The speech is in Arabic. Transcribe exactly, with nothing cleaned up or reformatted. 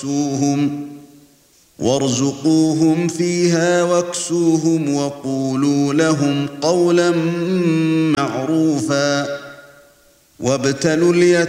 وَاكْسُوهُمْ وَارْزُقُوهُمْ فِيهَا وَاكْسُوهُمْ وَقُولُوا لَهُمْ قَوْلًا مَّعْرُوفًا وَابْتَلُوا الْيَتامَى